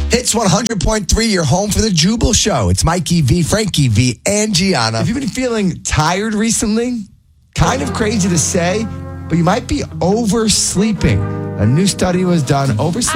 Hits 100.3, your home for the Jubal Show. It's Mikey V, Frankie V, and Gianna. If you've been feeling tired recently, kind of crazy to say, but you might be oversleeping. A new study was done. Oversleeping